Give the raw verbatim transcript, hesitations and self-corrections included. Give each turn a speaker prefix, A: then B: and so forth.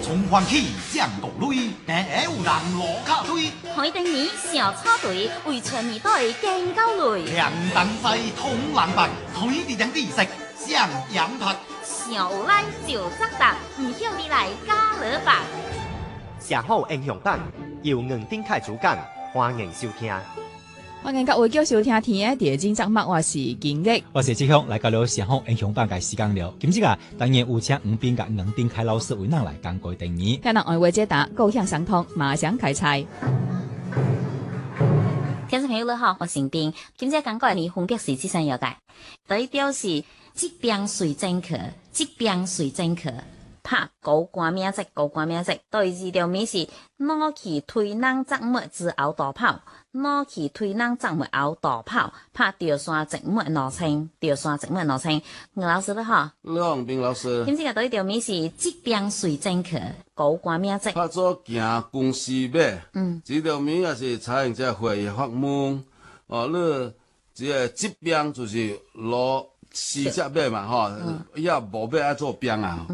A: 從環起降道類，但有人落卡推。
B: 海定你小草隊為全二隊更高類。
A: 兩等西通冷白，推地將地食上羊拍。
B: 小拉就責答，唔曉你來加勒白。
C: 社好英雄版由吳丁凱主講，歡迎收聽。
D: 歡迎各位叫收聽天嘅第二集節目，我是金玉，
E: 我是志雄，來到了社好英雄版嘅時間了。今次啊，當然有請吳斌甲吳丁凱老師為咱來講過電影。
D: 聽人愛話解答，高興相通，馬上開菜。
B: 聽眾朋友你好，我是斌。今次講過你分別是幾項要解？第一條是疾病隨正客，疾病隨正客。拍高官名節，高官名節。第二條咪是攞去推人責末之後逃跑，攞去推人責末後逃跑，拍吊山責末羅青，吊山責末羅青。吳老師你好，
F: 你好，吳斌老師。
B: 今次嘅第一條咪是疾病隨正客，高官名節。
F: 拍做行公司碼，
B: 嗯，
F: 這條咪也是採用這會議法門，哦，你這個疾病就是攞四隻碼嘛，吼，也無要愛做病啊。